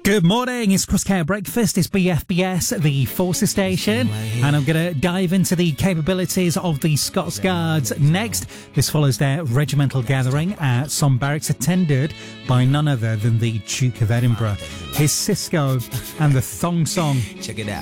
Good morning, it's Crosscare Breakfast, it's BFBS, the Forces Station, and I'm going to dive into the capabilities of the Scots Guards next. This follows their regimental gathering at Son Barracks, attended by none other than the Duke of Edinburgh. Here's Cisco and the Thong Song. Check it out.